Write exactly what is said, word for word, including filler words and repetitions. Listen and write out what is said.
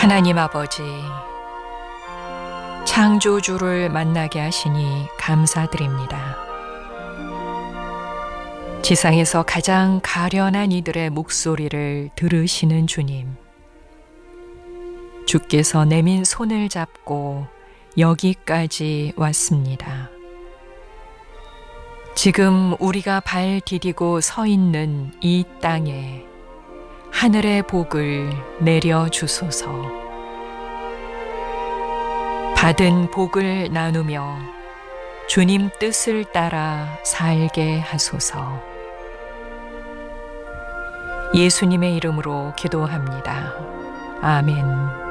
하나님 아버지, 창조주를 만나게 하시니 감사드립니다. 지상에서 가장 가련한 이들의 목소리를 들으시는 주님, 주께서 내민 손을 잡고 여기까지 왔습니다. 지금 우리가 발 디디고 서 있는 이 땅에 하늘의 복을 내려주소서. 받은 복을 나누며 주님 뜻을 따라 살게 하소서. 예수님의 이름으로 기도합니다. 아멘.